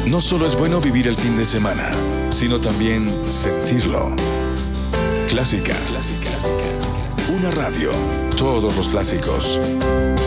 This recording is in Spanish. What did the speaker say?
No solo es bueno vivir el fin de semana, sino también sentirlo. Clásica. Una radio. Todos los clásicos.